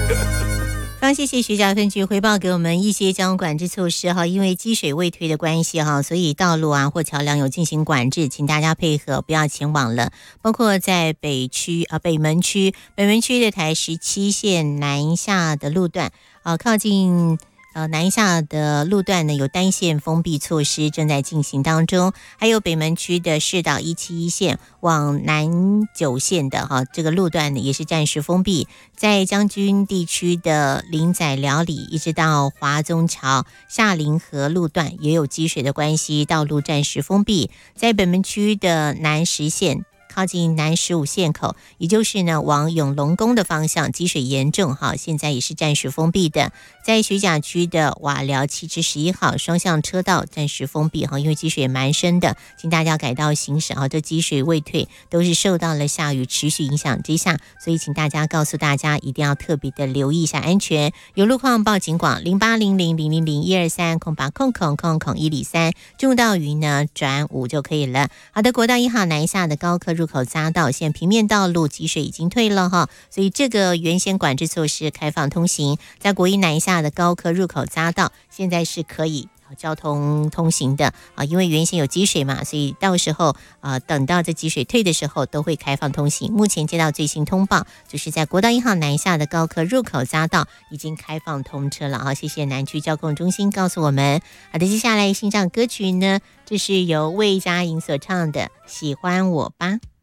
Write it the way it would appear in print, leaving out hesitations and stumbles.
非常谢谢徐家分局回报给我们一些交通管制措施哈，因为积水未退的关系哈，所以道路啊或桥梁有进行管制，请大家配合，不要前往了。包括在北门区的台17线南下的路段靠近南下的路段呢有单线封闭措施正在进行当中，还有北门区的市道171线往南9线的这个路段呢也是暂时封闭，在将军地区的林仔寮里一直到华宗桥下林河路段也有积水的关系，道路暂时封闭，在北门区的南10线靠近南15线口，也就是呢往永隆宫的方向积水严重现在也是暂时封闭的。在徐甲区的瓦寮7至11号双向车道暂时封闭因为积水也蛮深的，请大家改道行驶这积水未退，都是受到了下雨持续影响之下，所以请大家告诉大家一定要特别的留意一下安全。有路况报警广08000001230800000103，重道鱼呢转5就可以了。好的，国道1号南下的高科入口匝道现平面道路积水已经退了所以这个原先管制措施开放通行，在国一南下的高科入口匝道现在是可以交通通行的因为原先有积水嘛，所以到时候等到这积水退的时候都会开放通行。目前接到最新通报，就是在国道1号南下的高科入口匝道已经开放通车了谢谢南区交控中心告诉我们。好的，接下来欣赏歌曲呢，这是由魏佳莹所唱的《喜欢我吧》。